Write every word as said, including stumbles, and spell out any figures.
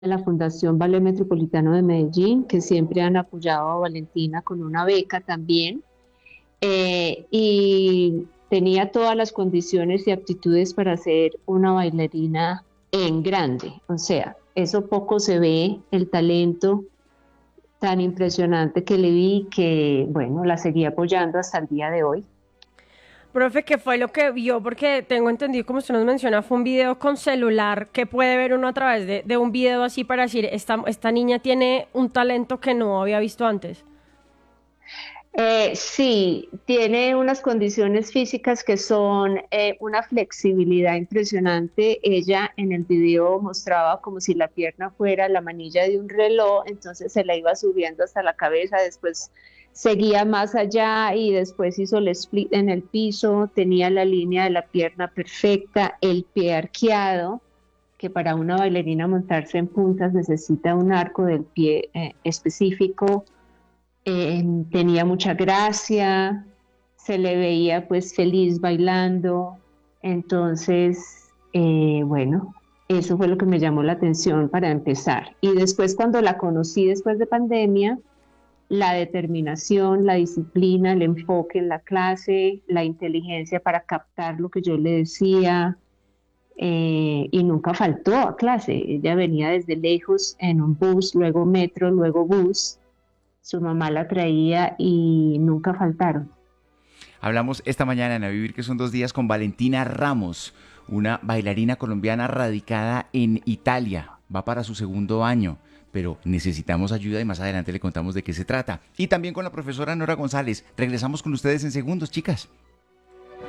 la Fundación Ballet Metropolitano de Medellín, que siempre han apoyado a Valentina con una beca también. Eh, y tenía todas las condiciones y aptitudes para ser una bailarina en grande. O sea, eso poco se ve, el talento tan impresionante que le vi que, bueno, la seguí apoyando hasta el día de hoy. Profe, ¿qué fue lo que vio? Porque tengo entendido, como usted nos menciona, fue un video con celular que puede ver uno a través de, de un video así para decir, esta, esta niña tiene un talento que no había visto antes. Eh, sí, tiene unas condiciones físicas que son eh, una flexibilidad impresionante. Ella en el video mostraba como si la pierna fuera la manilla de un reloj, entonces se la iba subiendo hasta la cabeza, después seguía más allá y después hizo el split en el piso, tenía la línea de la pierna perfecta, el pie arqueado, que para una bailarina montarse en puntas necesita un arco del pie eh, específico. Eh, tenía mucha gracia, se le veía pues feliz bailando, entonces, eh, bueno, eso fue lo que me llamó la atención para empezar. Y después cuando la conocí después de pandemia, la determinación, la disciplina, el enfoque en la clase, la inteligencia para captar lo que yo le decía, eh, y nunca faltó a clase. Ella venía desde lejos en un bus, luego metro, luego bus. Su mamá la traía y nunca faltaron. Hablamos esta mañana en A Vivir que son dos días con Valentina Ramos, una bailarina colombiana radicada en Italia. Va para su segundo año, pero necesitamos ayuda y más adelante le contamos de qué se trata. Y también con la profesora Nora González. Regresamos con ustedes en segundos, chicas.